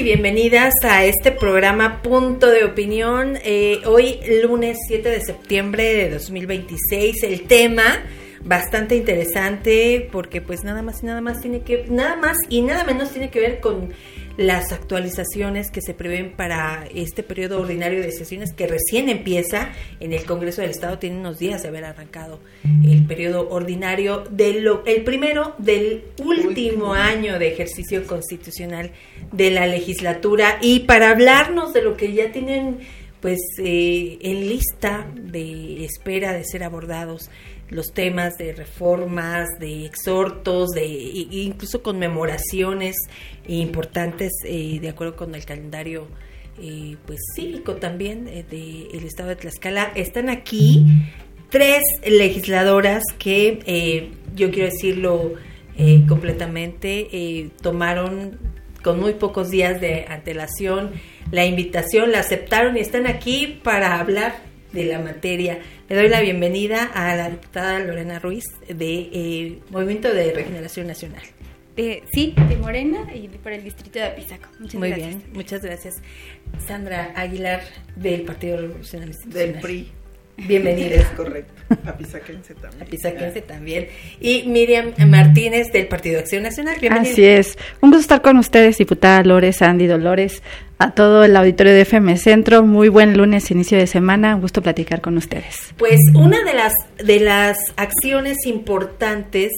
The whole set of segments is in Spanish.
y bienvenidas a este programa Punto de Opinión. Hoy lunes 7 de septiembre de 2026, el tema bastante interesante porque pues nada más y nada menos tiene que ver con las actualizaciones que se prevén para este periodo ordinario de sesiones que recién empieza en el Congreso del Estado. Tiene unos días de haber arrancado el periodo ordinario el primero del último año de ejercicio constitucional de la legislatura. Y para hablarnos de lo que ya tienen pues en lista de espera de ser abordados, los temas de reformas, de exhortos, de incluso conmemoraciones importantes de acuerdo con el calendario pues cívico también del estado de Tlaxcala. Están aquí tres legisladoras que yo quiero decirlo completamente, tomaron con muy pocos días de antelación la invitación, la aceptaron y están aquí para hablar de la materia. Le doy la bienvenida a la diputada Lorena Ruiz de Movimiento de Regeneración Nacional. Sí, de Morena y por el distrito de Apizaco. Muchas Muy gracias. Bien, muchas gracias. Sandra Aguilar del Partido Revolucionario Institucional. Del PRI. Bienvenida. Es correcto. Apizaquense también. Apizaquense también. Y Miriam Martínez del Partido Acción Nacional. Bienvenida. Así es. Un gusto estar con ustedes, diputada Lores, Andy, Dolores, a todo el auditorio de FM Centro. Muy buen lunes, inicio de semana. Un gusto platicar con ustedes. Pues una de las acciones importantes.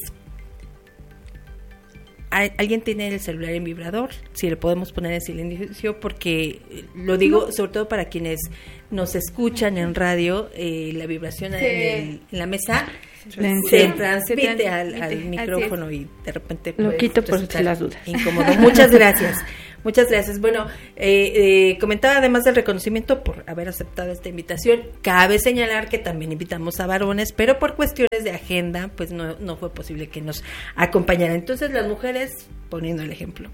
¿Alguien tiene el celular en vibrador? Si le podemos poner en silencio, porque lo digo sobre todo para quienes nos escuchan en radio, la vibración en la mesa se transmite al micrófono y de repente lo quito por si las dudas. Incómodo. Muchas gracias. Muchas gracias. Bueno, comentaba además del reconocimiento por haber aceptado esta invitación. Cabe señalar que también invitamos a varones, pero por cuestiones de agenda, pues no fue posible que nos acompañaran. Entonces las mujeres, poniendo el ejemplo,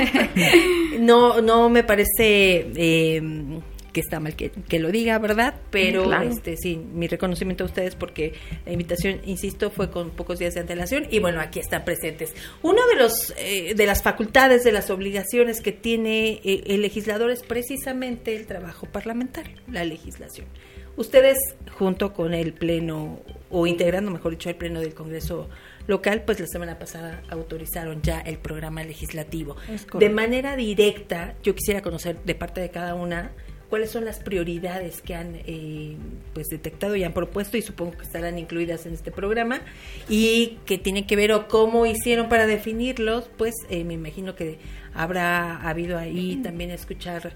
¿no? No me parece que está mal que lo diga, ¿verdad? Pero claro. Sí, mi reconocimiento a ustedes porque la invitación, insisto, fue con pocos días de antelación y bueno, aquí están presentes. Uno de las facultades, de las obligaciones que tiene el legislador es precisamente el trabajo parlamentario, la legislación. Ustedes, junto con el pleno, o integrando, mejor dicho, el pleno del Congreso local, pues la semana pasada autorizaron ya el programa legislativo. De manera directa, yo quisiera conocer de parte de cada una cuáles son las prioridades que han pues detectado y han propuesto, y supongo que estarán incluidas en este programa, y que tienen que ver o cómo hicieron para definirlos. Pues me imagino que habrá habido ahí también escuchar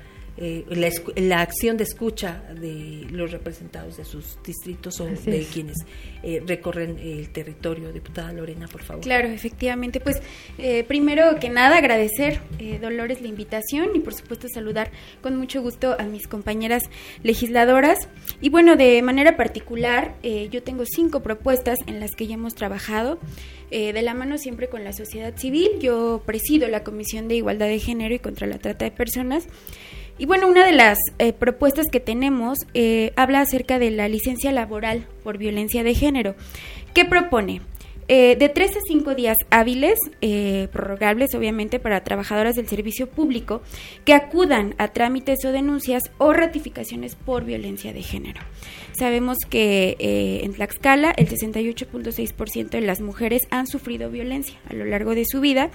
la acción de escucha de los representados de sus distritos o Así de es. quienes recorren el territorio. Diputada Lorena, por favor. Claro, efectivamente. Pues primero que nada agradecer, Dolores, la invitación y por supuesto saludar con mucho gusto a mis compañeras legisladoras. Y bueno, de manera particular, yo tengo 5 propuestas en las que ya hemos trabajado de la mano siempre con la sociedad civil. Yo presido la Comisión de Igualdad de Género y contra la Trata de Personas. Y bueno, una de las propuestas que tenemos habla acerca de la licencia laboral por violencia de género. ¿Qué propone? De 3 a 5 días hábiles, prorrogables obviamente para trabajadoras del servicio público que acudan a trámites o denuncias o ratificaciones por violencia de género. Sabemos que en Tlaxcala el 68.6% de las mujeres han sufrido violencia a lo largo de su vida.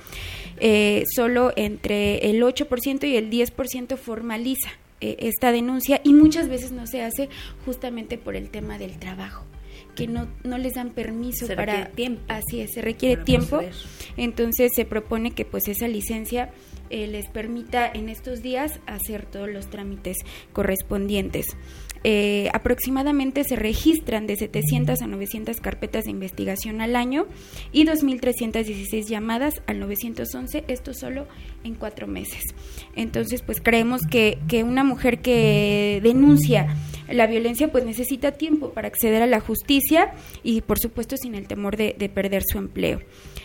Solo entre el 8% y el 10% formaliza esta denuncia y muchas veces no se hace justamente por el tema del trabajo, que no les dan permiso para tiempo. Así es, se requiere tiempo. Entonces se propone que pues esa licencia les permita en estos días hacer todos los trámites correspondientes. Aproximadamente se registran de 700 a 900 carpetas de investigación al año y 2.316 llamadas al 911, esto solo en 4 meses. Entonces, pues creemos que una mujer que denuncia la violencia pues necesita tiempo para acceder a la justicia y por supuesto sin el temor de perder su empleo.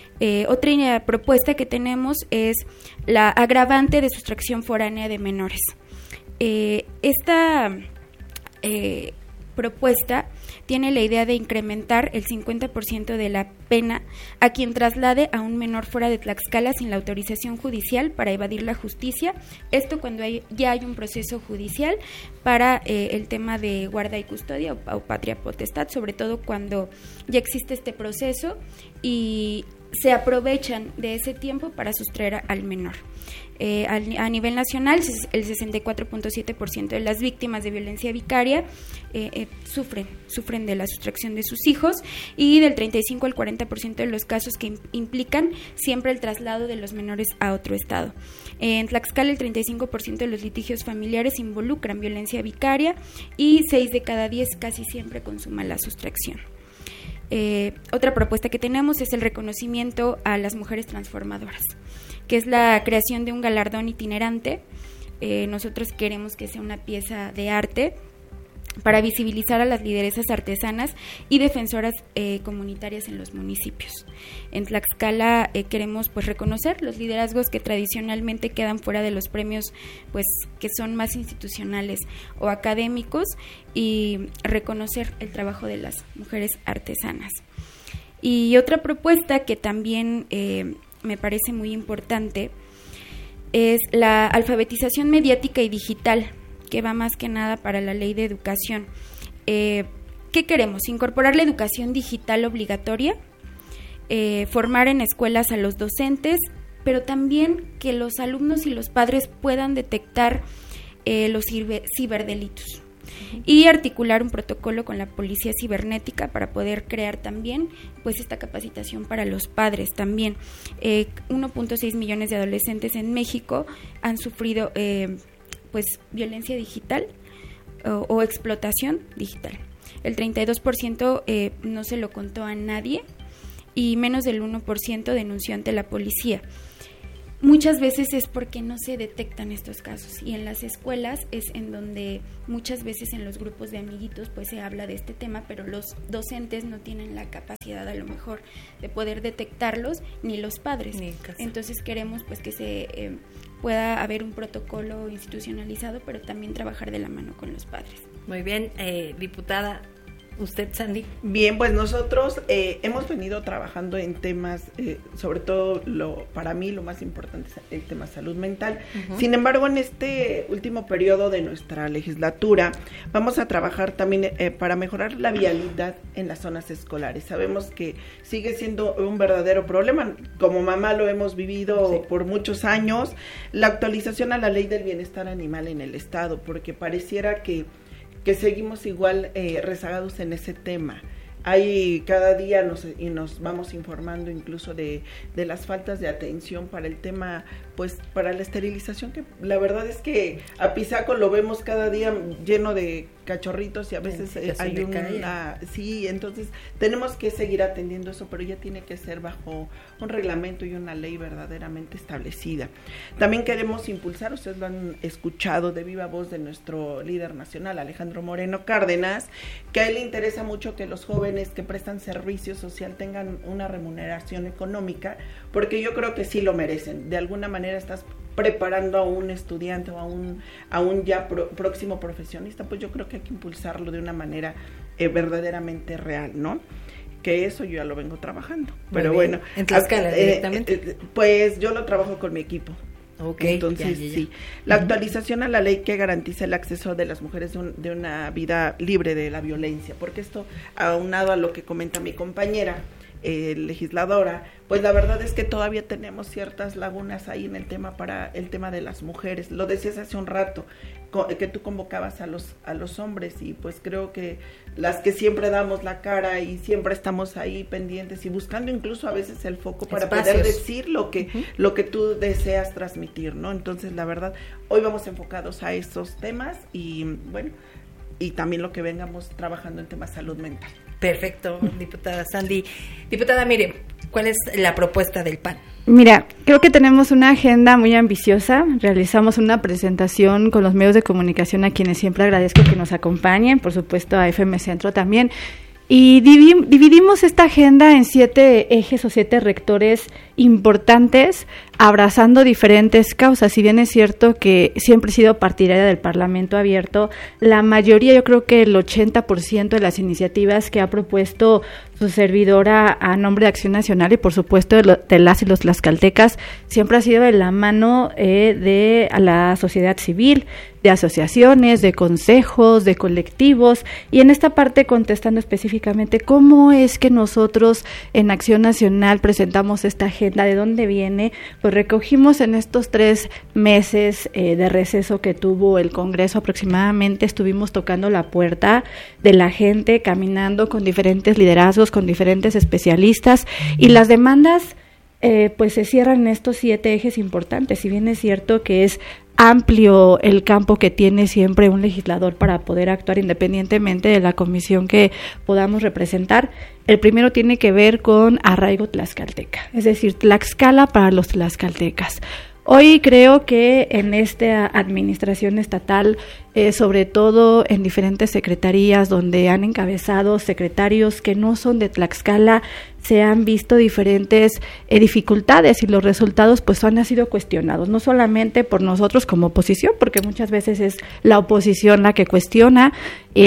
Otra propuesta que tenemos es la agravante de sustracción foránea de menores. Esta propuesta tiene la idea de incrementar el 50% de la pena a quien traslade a un menor fuera de Tlaxcala sin la autorización judicial para evadir la justicia. Esto cuando ya hay un proceso judicial para el tema de guarda y custodia o patria potestad, sobre todo cuando ya existe este proceso y se aprovechan de ese tiempo para sustraer al menor. A nivel nacional, el 64.7% de las víctimas de violencia vicaria sufren de la sustracción de sus hijos, y del 35 al 40% de los casos que implican siempre el traslado de los menores a otro estado. En Tlaxcala, el 35% de los litigios familiares involucran violencia vicaria y 6 de cada 10 casi siempre consuma la sustracción. Otra propuesta que tenemos es el reconocimiento a las mujeres transformadoras, que es la creación de un galardón itinerante. Nosotros queremos que sea una pieza de arte para visibilizar a las lideresas artesanas y defensoras comunitarias en los municipios. En Tlaxcala queremos pues reconocer los liderazgos que tradicionalmente quedan fuera de los premios, pues que son más institucionales o académicos, y reconocer el trabajo de las mujeres artesanas. Y otra propuesta que también me parece muy importante es la alfabetización mediática y digital, que va más que nada para la ley de educación. ¿Qué queremos? Incorporar la educación digital obligatoria, formar en escuelas a los docentes, pero también que los alumnos y los padres puedan detectar los ciberdelitos, y articular un protocolo con la policía cibernética para poder crear también pues esta capacitación para los padres también. 1.6 millones de adolescentes en México han sufrido pues violencia digital o explotación digital. El 32% no se lo contó a nadie, y menos del 1% denunció ante la policía. Muchas veces es porque no se detectan estos casos, y en las escuelas es en donde muchas veces en los grupos de amiguitos pues se habla de este tema, pero los docentes no tienen la capacidad a lo mejor de poder detectarlos, ni los padres. Entonces queremos pues que se pueda haber un protocolo institucionalizado, pero también trabajar de la mano con los padres. Muy bien, diputada. ¿Usted, Sandy? Bien, pues nosotros hemos venido trabajando en temas, sobre todo para mí lo más importante es el tema salud mental. Uh-huh. Sin embargo, en este último periodo de nuestra legislatura vamos a trabajar también para mejorar la vialidad en las zonas escolares. Sabemos que sigue siendo un verdadero problema. Como mamá lo hemos vivido por muchos años, la actualización a la ley del bienestar animal en el estado, porque pareciera que seguimos igual rezagados en ese tema. Hay cada día nos vamos informando incluso de las faltas de atención para el tema, pues para la esterilización, que la verdad es que Apizaco lo vemos cada día lleno de cachorritos y a veces hay una... Sí, entonces tenemos que seguir atendiendo eso, pero ya tiene que ser bajo un reglamento y una ley verdaderamente establecida. También queremos impulsar, ustedes lo han escuchado de viva voz de nuestro líder nacional, Alejandro Moreno Cárdenas, que a él le interesa mucho que los jóvenes que prestan servicio social tengan una remuneración económica, porque yo creo que sí lo merecen. De alguna manera estás preparando a un estudiante o a un ya próximo profesionista, pues yo creo que hay que impulsarlo de una manera verdaderamente real, ¿no? Que eso yo ya lo vengo trabajando. Pero bueno, ¿en Tlaxcala directamente? Pues yo lo trabajo con mi equipo. Okay, entonces ya. Sí, la actualización a la ley que garantiza el acceso de las mujeres de una vida libre de la violencia, porque esto, aunado a lo que comenta mi compañera legisladora, pues la verdad es que todavía tenemos ciertas lagunas ahí en el tema para el tema de las mujeres. Lo decías hace un rato, que tú convocabas a los hombres, y pues creo que las que siempre damos la cara y siempre estamos ahí pendientes y buscando incluso a veces el foco para poder decir lo que tú deseas transmitir, ¿no? Entonces la verdad, hoy vamos enfocados a esos temas y bueno, y también lo que vengamos trabajando en temas salud mental. Perfecto, diputada Sandy. Diputada, mire, ¿cuál es la propuesta del PAN? Mira, creo que tenemos una agenda muy ambiciosa. Realizamos una presentación con los medios de comunicación, a quienes siempre agradezco que nos acompañen, por supuesto a FM Centro también. Y dividimos esta agenda en 7 ejes o 7 rectores importantes, abrazando diferentes causas. Si bien es cierto que siempre he sido partidaria del Parlamento abierto, la mayoría, yo creo que el 80% de las iniciativas que ha propuesto su servidora a nombre de Acción Nacional y por supuesto de las y los tlaxcaltecas, siempre ha sido de la mano de a la sociedad civil, de asociaciones, de consejos, de colectivos, y en esta parte contestando específicamente cómo es que nosotros en Acción Nacional presentamos esta agenda, de dónde viene, pues recogimos en estos 3 meses de receso que tuvo el Congreso aproximadamente, estuvimos tocando la puerta de la gente, caminando con diferentes liderazgos, con diferentes especialistas, y las demandas pues se cierran en estos 7 ejes importantes. Si bien es cierto que es amplio el campo que tiene siempre un legislador para poder actuar independientemente de la comisión que podamos representar, el primero tiene que ver con arraigo tlaxcalteca, es decir, Tlaxcala para los tlaxcaltecas. Hoy creo que en esta administración estatal, sobre todo en diferentes secretarías donde han encabezado secretarios que no son de Tlaxcala, se han visto diferentes dificultades y los resultados pues han sido cuestionados, no solamente por nosotros como oposición, porque muchas veces es la oposición la que cuestiona,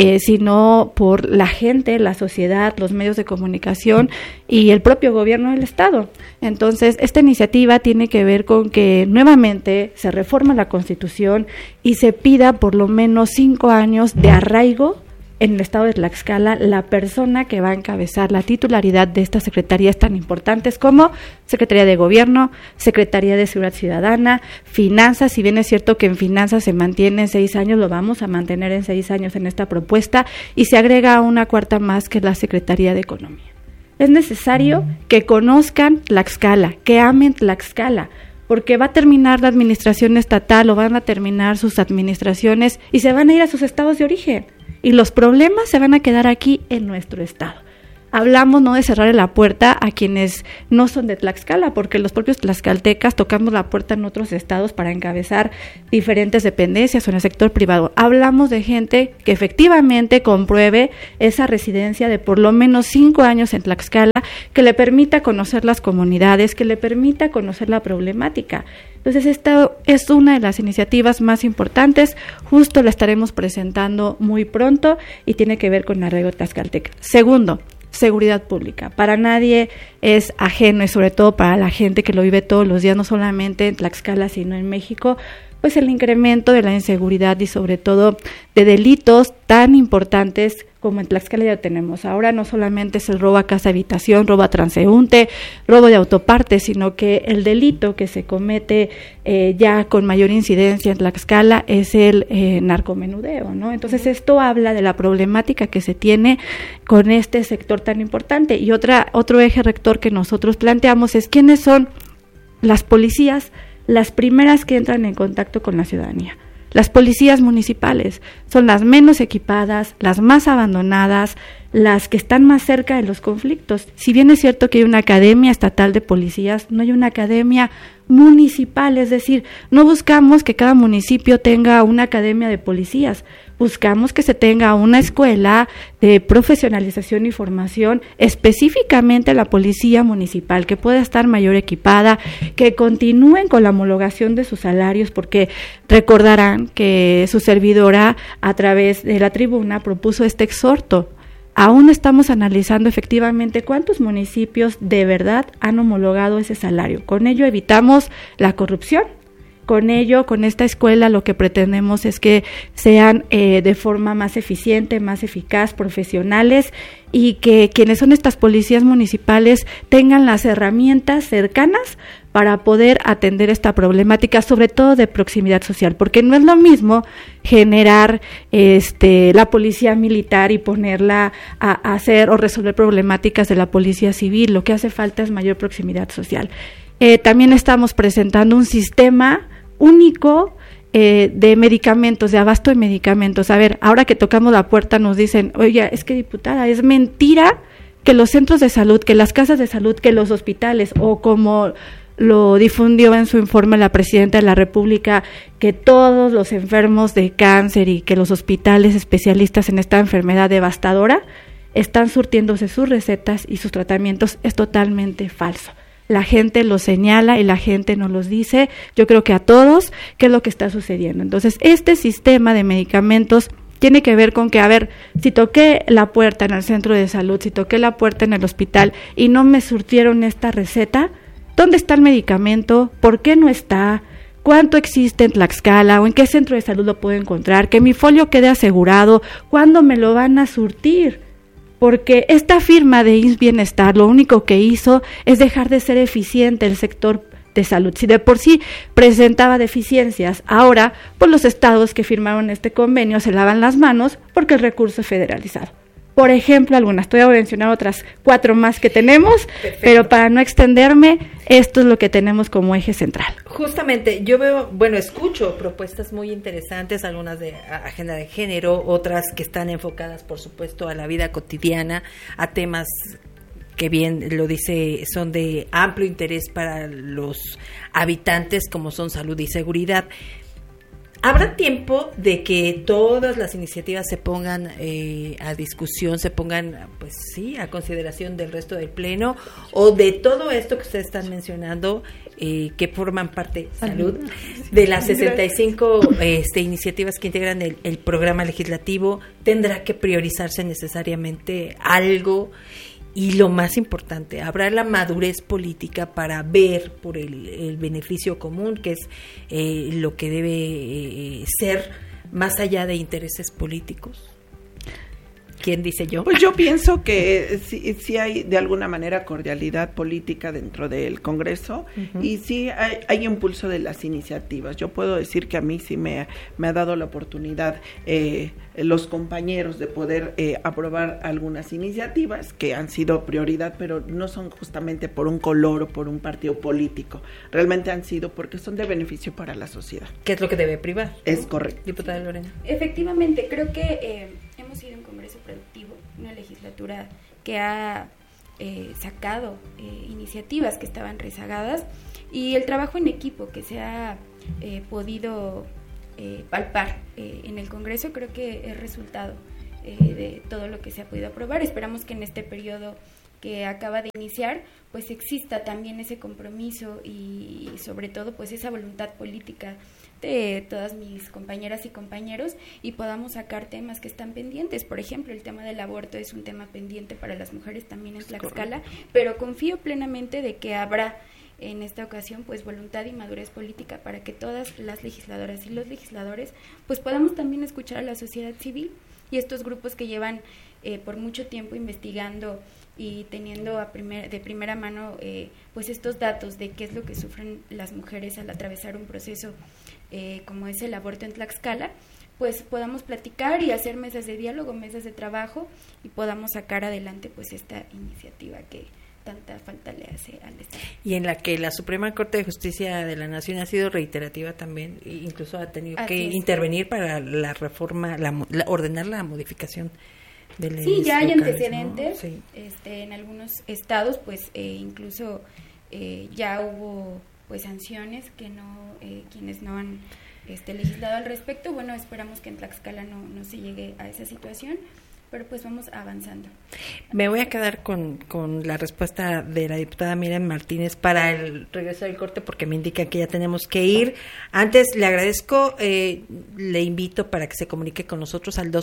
sino por la gente, la sociedad, los medios de comunicación y el propio gobierno del Estado. Entonces, esta iniciativa tiene que ver con que nuevamente se reforma la Constitución y se pida por lo menos 5 años de arraigo en el estado de Tlaxcala la persona que va a encabezar la titularidad de estas secretarías tan importantes como Secretaría de Gobierno, Secretaría de Seguridad Ciudadana, Finanzas. Si bien es cierto que en Finanzas se mantiene en 6 años, lo vamos a mantener en 6 años en esta propuesta, y se agrega una cuarta más, que es la Secretaría de Economía. Es necesario que conozcan Tlaxcala, que amen Tlaxcala, porque va a terminar la administración estatal o van a terminar sus administraciones y se van a ir a sus estados de origen. Y los problemas se van a quedar aquí en nuestro estado. Hablamos no de cerrar la puerta a quienes no son de Tlaxcala, porque los propios tlaxcaltecas tocamos la puerta en otros estados para encabezar diferentes dependencias o en el sector privado. Hablamos de gente que efectivamente compruebe esa residencia de por lo menos 5 años en Tlaxcala, que le permita conocer las comunidades, que le permita conocer la problemática. Entonces, esta es una de las iniciativas más importantes, justo la estaremos presentando muy pronto y tiene que ver con arraigo tlaxcalteca. Segundo, seguridad pública. Para nadie es ajeno, y sobre todo para la gente que lo vive todos los días, no solamente en Tlaxcala, sino en México, pues el incremento de la inseguridad y sobre todo de delitos tan importantes como en Tlaxcala ya tenemos. Ahora no solamente es el robo a casa habitación, robo a transeúnte, robo de autopartes, sino que el delito que se comete ya con mayor incidencia en Tlaxcala es el narcomenudeo, ¿no? Entonces esto habla de la problemática que se tiene con este sector tan importante. Y otro eje rector que nosotros planteamos es quiénes son las policías, las primeras que entran en contacto con la ciudadanía. Las policías municipales son las menos equipadas, las más abandonadas, las que están más cerca de los conflictos. Si bien es cierto que hay una academia estatal de policías, no hay una academia municipal, es decir, no buscamos que cada municipio tenga una academia de policías, buscamos que se tenga una escuela de profesionalización y formación específicamente a la policía municipal, que pueda estar mayor equipada, que continúen con la homologación de sus salarios, porque recordarán que su servidora a través de la tribuna propuso este exhorto. Aún estamos analizando efectivamente cuántos municipios de verdad han homologado ese salario. Con ello evitamos la corrupción. Con ello, con esta escuela, lo que pretendemos es que sean de forma más eficiente, más eficaz, profesionales, y que quienes son estas policías municipales tengan las herramientas cercanas para poder atender esta problemática, sobre todo de proximidad social, porque no es lo mismo generar la policía militar y ponerla a hacer o resolver problemáticas de la policía civil. Lo que hace falta es mayor proximidad social. También estamos presentando un sistema único de medicamentos, de abasto de medicamentos. A ver, ahora que tocamos la puerta nos dicen, oye, es que diputada, es mentira que los centros de salud, que las casas de salud, que los hospitales, o como lo difundió en su informe la Presidenta de la República, que todos los enfermos de cáncer y que los hospitales especialistas en esta enfermedad devastadora están surtiéndose sus recetas y sus tratamientos, es totalmente falso. La gente lo señala y la gente nos los dice, yo creo que a todos, qué es lo que está sucediendo. Entonces, este sistema de medicamentos tiene que ver con que, a ver, si toqué la puerta en el centro de salud, si toqué la puerta en el hospital y no me surtieron esta receta, ¿dónde está el medicamento? ¿Por qué no está? ¿Cuánto existe en Tlaxcala o en qué centro de salud lo puedo encontrar? Que mi folio quede asegurado. ¿Cuándo me lo van a surtir? Porque esta firma de IMSS Bienestar lo único que hizo es dejar de ser eficiente el sector de salud. Si de por sí presentaba deficiencias, ahora pues los estados que firmaron este convenio se lavan las manos porque el recurso es federalizado. Por ejemplo, algunas, te voy a mencionar otras 4 más que tenemos, perfecto, pero para no extenderme, esto es lo que tenemos como eje central. Justamente, yo veo, escucho propuestas muy interesantes, algunas de agenda de género, otras que están enfocadas, por supuesto, a la vida cotidiana, a temas que bien lo dice, son de amplio interés para los habitantes, como son salud y seguridad. ¿Habrá tiempo de que todas las iniciativas se pongan a discusión, se pongan, pues sí, a consideración del resto del Pleno, o de todo esto que ustedes están mencionando, que forman parte, salud, de las 65 iniciativas que integran el programa legislativo, tendrá que priorizarse necesariamente algo? Y lo más importante, habrá la madurez política para ver por el beneficio común, que es lo que debe ser más allá de intereses políticos. ¿Quién dice yo? Pues yo pienso que sí hay de alguna manera cordialidad política dentro del Congreso, uh-huh, y sí hay impulso de las iniciativas. Yo puedo decir que a mí sí me ha dado la oportunidad los compañeros de poder aprobar algunas iniciativas que han sido prioridad, pero no son justamente por un color o por un partido político. Realmente han sido porque son de beneficio para la sociedad. ¿Qué es lo que debe privar? Es correcto. Diputada Lorena. Efectivamente, creo que hemos sido un Congreso productivo, una legislatura que ha sacado iniciativas que estaban rezagadas, y el trabajo en equipo que se ha podido palpar en el Congreso creo que es resultado de todo lo que se ha podido aprobar. Esperamos que en este periodo que acaba de iniciar pues exista también ese compromiso y sobre todo pues esa voluntad política de todas mis compañeras y compañeros, y podamos sacar temas que están pendientes. Por ejemplo, el tema del aborto es un tema pendiente para las mujeres también en Tlaxcala, pero confío plenamente de que habrá en esta ocasión pues voluntad y madurez política para que todas las legisladoras y los legisladores pues podamos también escuchar a la sociedad civil y estos grupos que llevan por mucho tiempo investigando y teniendo de primera mano pues estos datos de qué es lo que sufren las mujeres al atravesar un proceso como es el aborto en Tlaxcala, pues podamos platicar y hacer mesas de diálogo, mesas de trabajo, y podamos sacar adelante pues esta iniciativa que tanta falta le hace al Estado. Y en la que la Suprema Corte de Justicia de la Nación ha sido reiterativa también, e incluso ha tenido que intervenir para la reforma, ordenar la modificación de leyes locales. Sí, ya hay antecedentes, ¿no? Sí. En algunos estados pues incluso ya hubo pues sanciones que no quienes no han legislado al respecto. Bueno, esperamos que en Tlaxcala no se llegue a esa situación, pero pues vamos avanzando. Me voy a quedar con la respuesta de la diputada Miriam Martínez para el regreso del corte, porque me indican que ya tenemos que ir. Antes le agradezco, le invito para que se comunique con nosotros al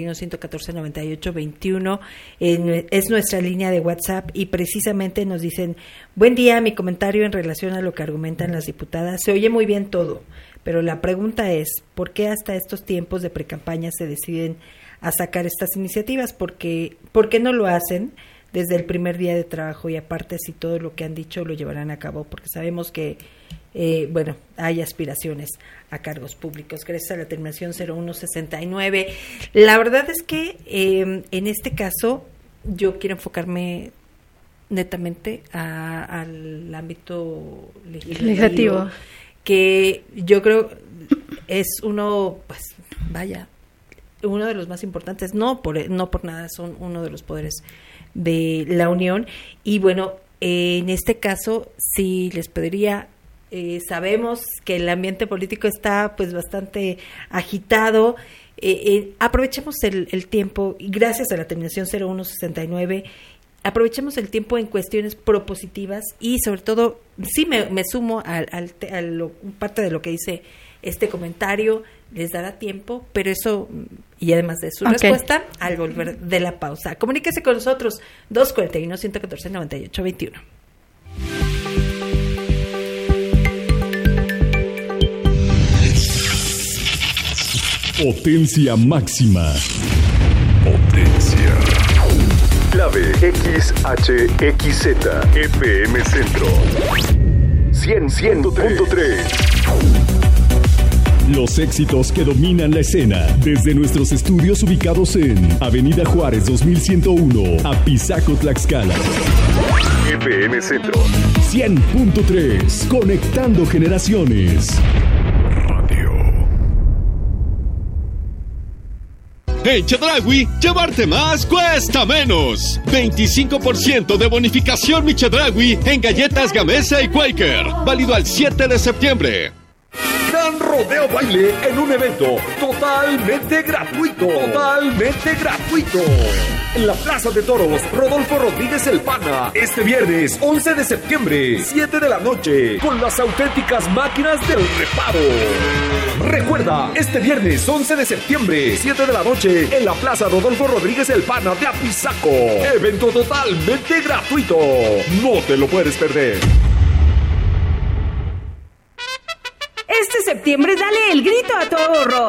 241-114-9821, es nuestra línea de WhatsApp, y precisamente nos dicen: buen día, mi comentario en relación a lo que argumentan las diputadas, se oye muy bien todo, pero la pregunta es, ¿por qué hasta estos tiempos de precampaña se deciden a sacar estas iniciativas? ¿Por qué no lo hacen desde el primer día de trabajo? Y aparte, si todo lo que han dicho lo llevarán a cabo, porque sabemos que hay aspiraciones a cargos públicos. Gracias a la terminación 0169. La verdad es que en este caso yo quiero enfocarme netamente al ámbito legislativo, que yo creo es uno de los más importantes, no por nada son uno de los poderes de la Unión. Y bueno, en este caso sí les pediría sabemos que el ambiente político está pues bastante agitado. Aprovechemos el tiempo, y gracias a la terminación 0169, aprovechemos el tiempo en cuestiones propositivas y sobre todo, sí me sumo a parte de lo que dice este comentario, les dará tiempo, pero eso, y además de su respuesta, al volver de la pausa. Comuníquese con nosotros, 241-114-9821. Potencia máxima. Potencia. Clave XHXZ FM Centro 100.3. Los éxitos que dominan la escena desde nuestros estudios ubicados en Avenida Juárez 2101, Apizaco, Tlaxcala. FM Centro 100.3, conectando generaciones. En Chedraui, llevarte más cuesta menos. 25% de bonificación Mi Chedraui en galletas Gamesa y Quaker. Válido al 7 de septiembre. Gran Rodeo Baile en un evento totalmente gratuito. Totalmente gratuito. En la Plaza de Toros, Rodolfo Rodríguez El Pana. Este viernes, 11 de septiembre, 7 de la noche, con las auténticas máquinas del reparo. Recuerda, este viernes, 11 de septiembre, 7 de la noche, en la Plaza Rodolfo Rodríguez El Pana de Apizaco. Evento totalmente gratuito. No te lo puedes perder. Este septiembre dale el grito a tu ahorro.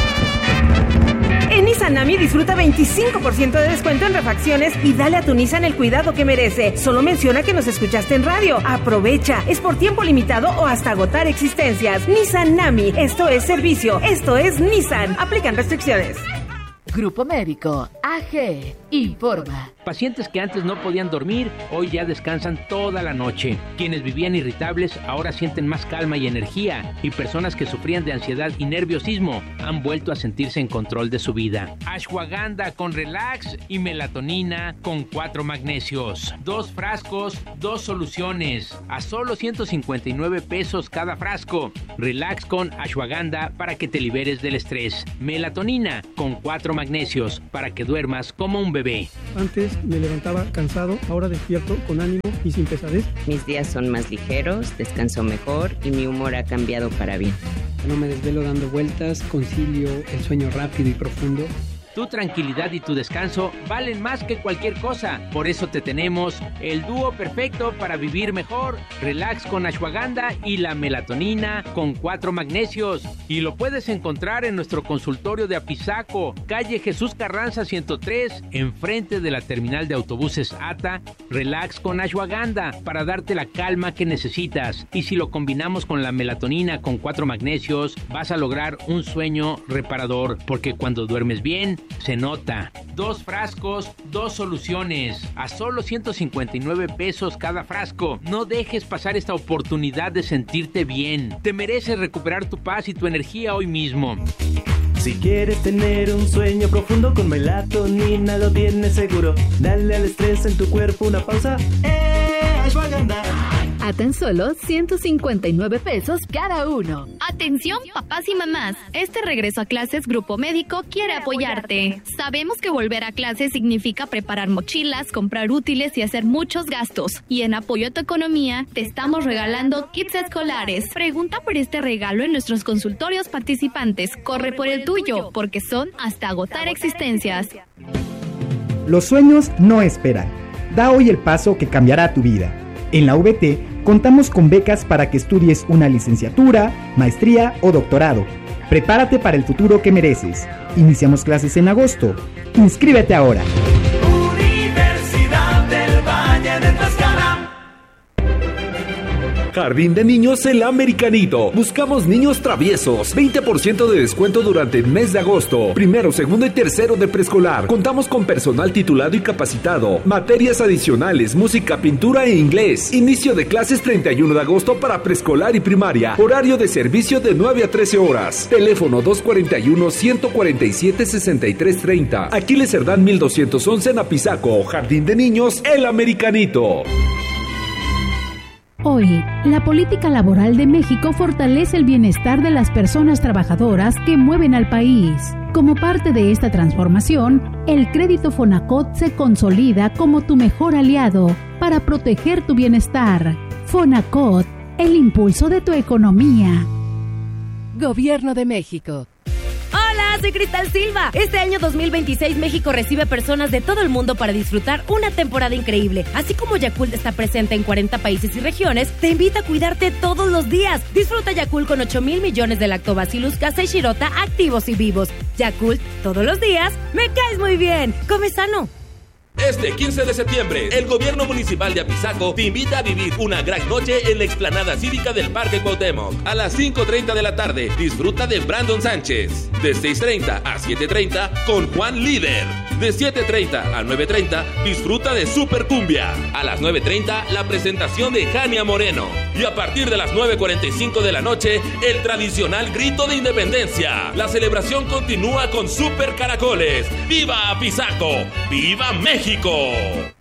En Nissan Nami disfruta 25% de descuento en refacciones y dale a tu Nissan el cuidado que merece. Solo menciona que nos escuchaste en radio. Aprovecha. Es por tiempo limitado o hasta agotar existencias. Nissan Nami. Esto es servicio. Esto es Nissan. Aplican restricciones. Grupo Médico AG informa. Pacientes que antes no podían dormir, hoy ya descansan toda la noche. Quienes vivían irritables ahora sienten más calma y energía. Y personas que sufrían de ansiedad y nerviosismo han vuelto a sentirse en control de su vida. Ashwagandha con relax y melatonina con 4 magnesios. 2 frascos, 2 soluciones. A solo 159 pesos cada frasco. Relax con Ashwagandha para que te liberes del estrés. Melatonina con 4 magnesios para que duermas como un bebé. Antes me levantaba cansado, ahora despierto con ánimo y sin pesadez. Mis días son más ligeros, descanso mejor y mi humor ha cambiado para bien. No me desvelo dando vueltas, concilio el sueño rápido y profundo. Tu tranquilidad y tu descanso valen más que cualquier cosa. Por eso te tenemos el dúo perfecto para vivir mejor. Relax con Ashwagandha y la melatonina con 4 magnesios. Y lo puedes encontrar en nuestro consultorio de Apizaco, calle Jesús Carranza 103, enfrente de la terminal de autobuses ATA. Relax con Ashwagandha para darte la calma que necesitas. Y si lo combinamos con la melatonina con 4 magnesios, vas a lograr un sueño reparador. Porque cuando duermes bien, se nota. 2 frascos, 2 soluciones. A solo 159 pesos cada frasco. No dejes pasar esta oportunidad de sentirte bien. Te mereces recuperar tu paz y tu energía hoy mismo. Si quieres tener un sueño profundo con melatonina lo tienes seguro. Dale al estrés en tu cuerpo una pausa. Ashwagandha. A tan solo 159 pesos cada uno. Atención papás y mamás, este regreso a clases Grupo Médico quiere apoyarte. Sabemos que volver a clases significa preparar mochilas, comprar útiles y hacer muchos gastos. Y en apoyo a tu economía, te estamos regalando kits escolares. Pregunta por este regalo en nuestros consultorios participantes. Corre por el tuyo, porque son hasta agotar existencias. Los sueños no esperan. Da hoy el paso que cambiará tu vida. En la VT contamos con becas para que estudies una licenciatura, maestría o doctorado. Prepárate para el futuro que mereces. Iniciamos clases en agosto. Inscríbete ahora. Universidad del Valle de Tlaxcala. Jardín de Niños El Americanito. Buscamos niños traviesos. 20% de descuento durante el mes de agosto. Primero, segundo y tercero de preescolar. Contamos con personal titulado y capacitado. Materias adicionales, música, pintura e inglés. Inicio de clases 31 de agosto para preescolar y primaria. Horario de servicio de 9 a 13 horas. Teléfono 241-147-6330. Aquiles Cerdán 1211 en Apizaco. Jardín de Niños El Americanito. Hoy, la política laboral de México fortalece el bienestar de las personas trabajadoras que mueven al país. Como parte de esta transformación, el crédito Fonacot se consolida como tu mejor aliado para proteger tu bienestar. Fonacot, el impulso de tu economía. Gobierno de México. Hola, soy Cristal Silva. Este año 2026 México recibe personas de todo el mundo para disfrutar una temporada increíble. Así como Yakult está presente en 40 países y regiones, te invita a cuidarte todos los días. Disfruta Yakult con 8,000 millones de Lactobacillus casei shirota activos y vivos. Yakult, todos los días, me caes muy bien. Come sano. Este 15 de septiembre, el gobierno municipal de Apizaco te invita a vivir una gran noche en la explanada cívica del Parque Cuauhtémoc. A las 5:30 de la tarde, disfruta de Brandon Sánchez. De 6:30 a 7:30, con Juan Líder. De 7:30 a 9:30, disfruta de Super Cumbia. A las 9:30, la presentación de Jania Moreno. Y a partir de las 9:45 de la noche, el tradicional grito de independencia. La celebración continúa con Super Caracoles. ¡Viva Apizaco! ¡Viva México!